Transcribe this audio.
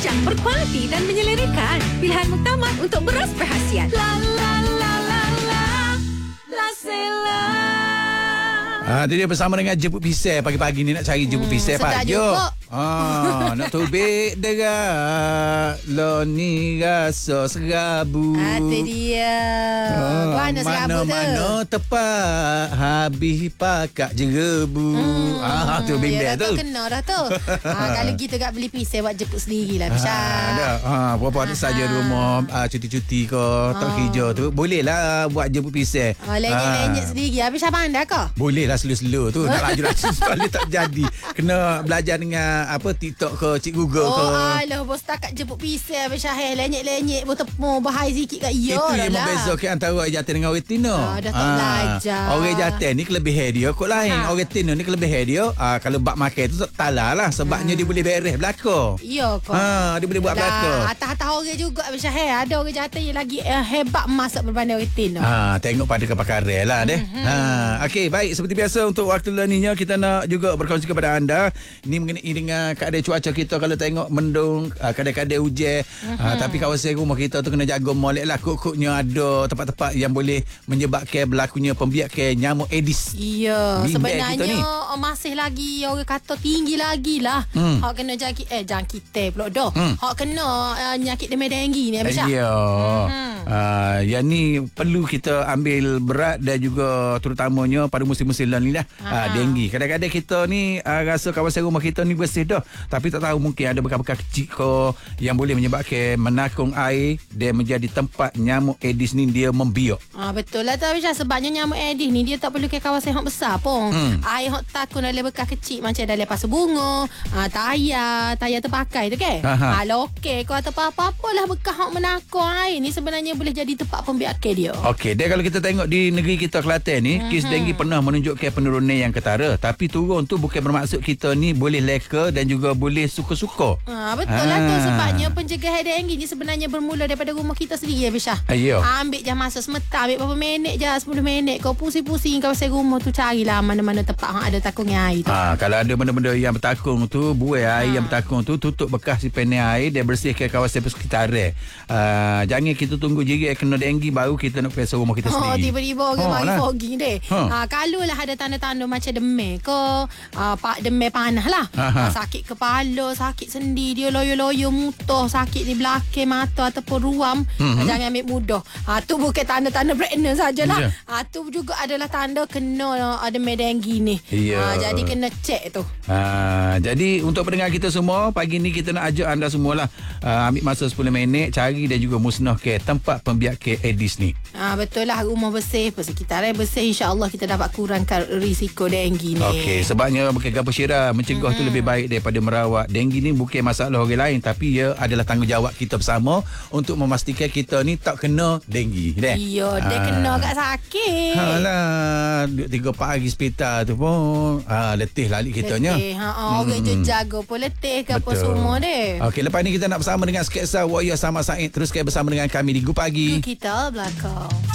bijak, berkualiti dan menyelerikan. Pilihan muktamad untuk beras perhasian. La la la la la, La Sela. Dia bersama dengan jemput pisai. Pagi-pagi ni nak cari jemput pisai Pak Jo. Nak tubik derak lo ni rasa serabu. Itu dia. Mana serabu tu? Mana tepat habis pakat jerebu. Tu bimbel tu. Kena dah tu. Kalau kita kat beli pisai buat jemput sendiri lah Pisah. Berapa ada saja di rumah cuti-cuti ke tak kerja tu, boleh lah buat jemput pisai. Lenyek-lenyek sendiri. Habis siapa anda ke? Boleh lah slow-slow tu. Nak laju-laju sekali tak jadi. Kena belajar dengan TikTok ke Cik Google ke. Alah, bos takat jemput pisai Habis Syahir lenyek-lenyek pun tepung bahaya sikit kat ia. Itu yang membezakan antara orang jantan dengan orang tino. Dah tak belajar. Orang jantan ni kelebihan dia kot lain. Orang tino ni kelebihan dia kalau bak makan tu tak talar lah. Sebabnya dia boleh beres belakang. Ya kok. Dia boleh buat belakang. Atas-atas orang juga Habis Syahir. Ada orang jantan yang lagi hebat masak berbanding orang tino. Tengok pada kepakaran lah deh. Okey, baik, seperti biasa untuk waktu laninya kita nak juga berkongsi kepada anda ni mengenai dengan keadaan cuaca kita. Kalau tengok mendung, kadang-kadang hujan, tapi kawasan rumah kita tu kena jaga molek lah. Kok-koknya ada tempat-tempat yang boleh menyebabkan berlakunya pembiakan nyamuk Aedes. Ya, Bimbel sebenarnya masih lagi orang kata tinggi lagi lah. Hak kena jangkit pula dah. Hak kena nyakit demam denggi ni Abisha. Ya. Yang ni perlu kita ambil berat dan juga terutamanya pada musim-musim ni lah. Denggi. Kadang-kadang kita ni rasa kawasan rumah kita ni bersih dah, tapi tak tahu mungkin ada bekas-bekas kecil ke yang boleh menyebabkan menakung air dan menjadi tempat nyamuk Aedes ni dia membiak. Betul lah tu Abisha. Sebabnya nyamuk Aedes ni dia tak perlu ke kawasan yang besar pun. Air yang takut dalam bekas kecil macam dalam pasar bunga, tayar terpakai tu ke. Okey, kau atau apa-apa lah bekas yang menakung air ni sebenarnya boleh jadi tempat pembiakan dia. Okey, dan kalau kita tengok di negeri kita Kelantan ni, kes denggi pernah menunjukkan penurunan yang ketara, tapi turun tu bukan bermaksud kita ni boleh leka dan juga boleh suka-suka. Betul lah tu. Sebabnya pencegahan denggi ni sebenarnya bermula daripada rumah kita sendiri Abisha. Ambil je masa sementara, ambil berapa minit je, 10 minit kau pusing-pusing kawasan rumah tu, carilah mana-mana tempat yang ada takungnya air tu. Kalau ada benda-benda yang bertakung tu, buai air yang bertakung tu, tutup bekas simpanan air dan bersihkan kawasan persekitaran. Jangan kita tunggu jiran kena denggi baru kita nak periksa rumah kita sendiri. Tiba-tiba orang mari fogging deh. Kalau lah ada tanda-tanda macam demam ke, demam panas lah. Sakit kepala, sakit sendi, dia loyo-loyo muntah, sakit di belakang mata ataupun ruam, jangan ambil mudah. Tu bukan tanda-tanda pregnant sajalah. Tu juga adalah tanda kena demam denggi ni. Jadi kena cek tu. Jadi untuk pendengar kita semua, pagi ni kita nak ajak anda semualah ambil masa 10 minit cari dan juga musnahkan tempat pembiakan Aedes ni. Betul lah, rumah bersih, persekitaran bersih, insya-Allah kita dapat kurangkan risiko denggi ni. Okey, sebabnya bukan gapo syirah, mencegah tu lebih baik daripada merawat. Denggi ni bukan masalah orang lain, tapi ia adalah tanggungjawab kita bersama untuk memastikan kita ni tak kena denggi. Dia kena kat sakit. Alah, 3-4 hari hospital tu pun letih lalik kitanya. Orang je jaga pun letih ke apa semua deh. Okey, lepas ni kita nak bersama dengan sketsa Warrior Sama Said. Teruskan bersama dengan kami di Gu Pagi. Kita belakang.